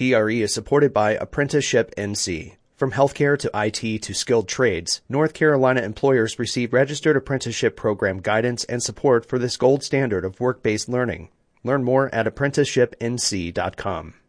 NCPRE is supported by Apprenticeship NC. From healthcare to IT to skilled trades, North Carolina employers receive registered apprenticeship program guidance and support for this gold standard of work-based learning. Learn more at apprenticeshipnc.com.